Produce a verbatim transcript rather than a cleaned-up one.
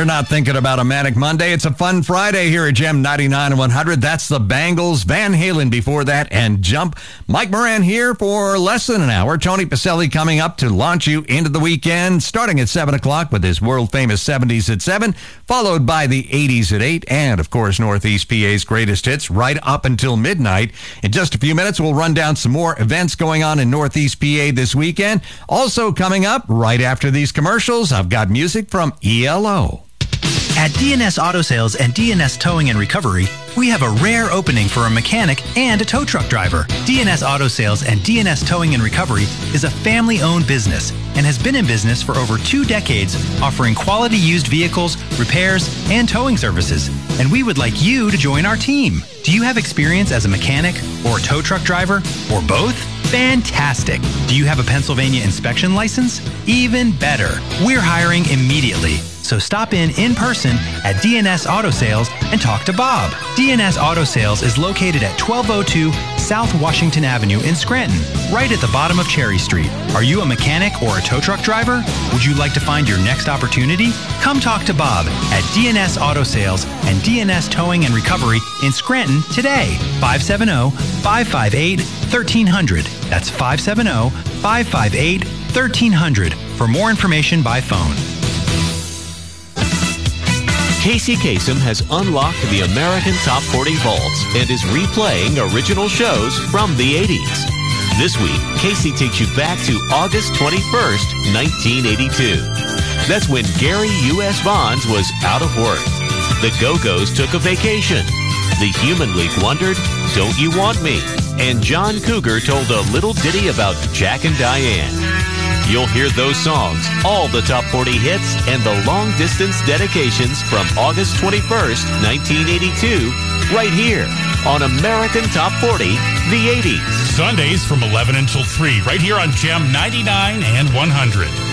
we're not thinking about a Manic Monday. It's a fun Friday here at Gem ninety-nine and one hundred. That's the Bangles, Van Halen before that, and Jump. Mike Moran here for less than an hour. Tony Pacelli coming up to launch you into the weekend, starting at seven o'clock with his world-famous seventies at seven, followed by the eighties at eight, and, of course, Northeast P A's greatest hits right up until midnight. In just a few minutes, we'll run down some more events going on in Northeast P A this weekend. Also coming up right after these commercials, I've got music from E L O. At D N S Auto Sales and D N S Towing and Recovery, we have a rare opening for a mechanic and a tow truck driver. D N S Auto Sales and D N S Towing and Recovery is a family-owned business and has been in business for over two decades, offering quality used vehicles, repairs, and towing services. And we would like you to join our team. Do you have experience as a mechanic or a tow truck driver or both? Fantastic. Do you have a Pennsylvania inspection license? Even better. We're hiring immediately. So stop in in person at D N S Auto Sales and talk to Bob. D N S Auto Sales is located at twelve oh two South Washington Avenue in Scranton, right at the bottom of Cherry Street. Are you a mechanic or a tow truck driver? Would you like to find your next opportunity? Come talk to Bob at D N S Auto Sales and D N S Towing and Recovery in Scranton today. five seven zero, five five eight, one three zero zero. That's five seven zero, five five eight, one three zero zero for more information by phone. Casey Kasem has unlocked the American Top forty vaults and is replaying original shows from the eighties. This week, Casey takes you back to August twenty-first, nineteen eighty-two. That's when Gary U S Bonds was out of work. The Go-Go's took a vacation. The Human League wondered, "Don't you want me?" And John Cougar told a little ditty about Jack and Diane. You'll hear those songs, all the top forty hits, and the long-distance dedications from August twenty-first, nineteen eighty-two, right here on American Top forty, the eighties. Sundays from eleven until three, right here on Gem ninety-nine and one hundred.